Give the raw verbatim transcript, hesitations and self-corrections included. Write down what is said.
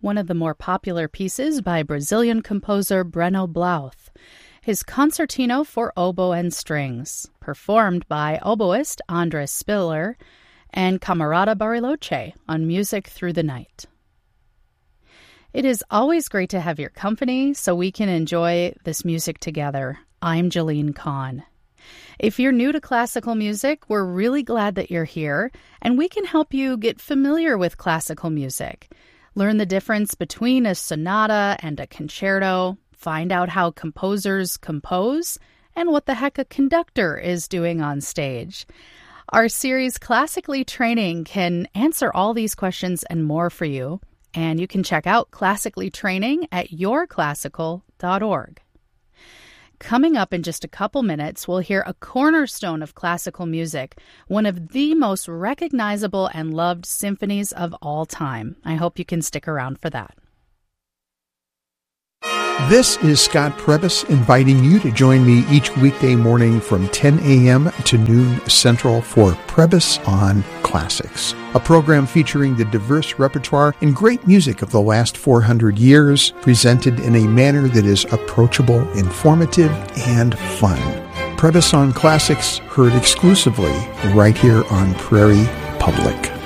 one of the more popular pieces by Brazilian composer Breno Blauth, his Concertino for Oboe and Strings, performed by oboist Andres Spiller and Camarada Bariloche on Music Through the Night. It is always great to have your company so we can enjoy this music together. I'm Jolene Kahn. If you're new to classical music, we're really glad that you're here, and we can help you get familiar with classical music. Learn the difference between a sonata and a concerto, find out how composers compose, and what the heck a conductor is doing on stage. Our series Classically Training can answer all these questions and more for you, and you can check out Classically Training at your classical dot org. Coming up in just a couple minutes, we'll hear a cornerstone of classical music, one of the most recognizable and loved symphonies of all time. I hope you can stick around for that. This is Scott Prebys inviting you to join me each weekday morning from ten a.m. to noon Central for Prebys on Classics, a program featuring the diverse repertoire and great music of the last four hundred years, presented in a manner that is approachable, informative, and fun. Prebys on Classics, heard exclusively right here on Prairie Public.